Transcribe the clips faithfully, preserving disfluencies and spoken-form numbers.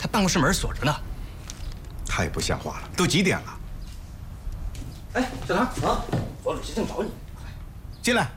他办公室门锁着呢。 太不像话了，都几点了？ 哎，小唐啊，左主席正找你。 进来。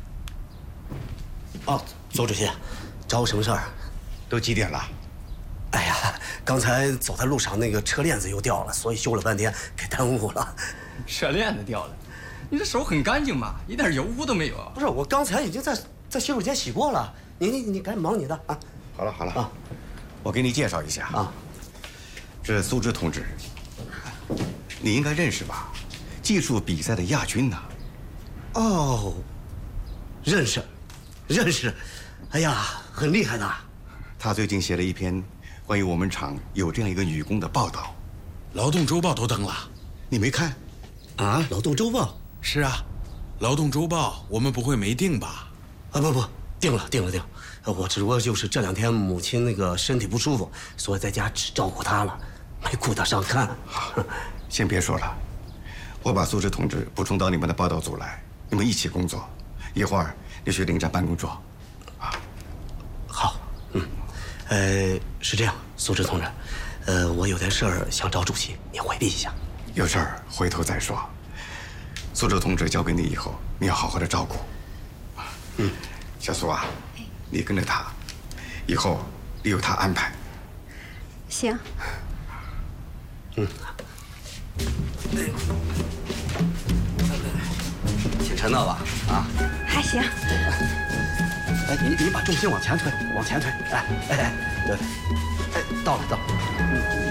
哦，左主席，找我什么事儿？ 都几点了？ 哎呀，刚才走在路上，那个车链子又掉了，所以修了半天，给耽误了。 车链子掉了，你这手很干净嘛，一点油污都没有。 不是，我刚才已经在在洗手间洗过了。你你你赶紧忙你的啊！ 好了好了啊，我给你介绍一下啊， 这是苏芝同志，你应该认识吧？技术比赛的亚军呢。 哦，认识，认识。哎呀，很厉害的。 他最近写了一篇关于我们厂有这样一个女工的报道， 劳动周报都登了， 你没看？ 啊，劳动周报？ 是啊，劳动周报我们不会没订吧？ 啊不不，定了定了定了。我只不过就是这两天母亲那个身体不舒服，所以在家只照顾她了，没顾得上看。 先别说了，我把苏芝同志补充到你们的报道组来，你们一起工作。一会儿你去领张办公桌。啊， 好，嗯，呃，是这样，苏芝同志，呃，我有点事儿想找主席，你回避一下。 有事儿回头再说。苏州同志交给你以后，你要好好的照顾。 嗯， 小苏啊，你跟着他，以后你由他安排。 行。 嗯。挺沉的吧？啊？ 还行。 哎，你你把重心往前推，往前推。哎哎哎，对，哎，到了到了。